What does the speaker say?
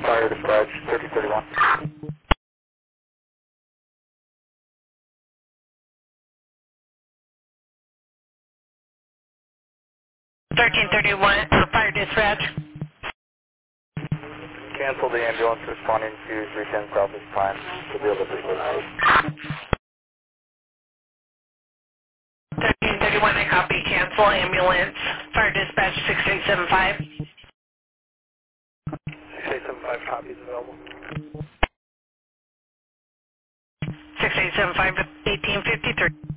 Fire dispatch 3031. 1331, fire dispatch. Cancel the ambulance responding to 310 Southeast Prime to be able to proceed. 1331, I copy. Cancel ambulance. Fire dispatch 6875. 6875 copies available. 6875 to 1853.